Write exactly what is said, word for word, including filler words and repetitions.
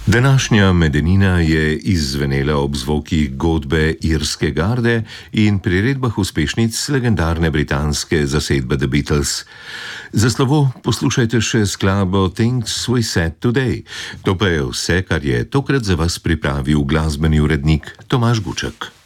Današnja Medenina je izzvenela ob zvokih godbe Irske garde in priredbah uspešnic legendarne britanske zasedbe The Beatles. Za slovo poslušajte še skladbo Things We Said Today. To pa je vse, kar je tokrat za vas pripravil glasbeni urednik Tomaž Guček.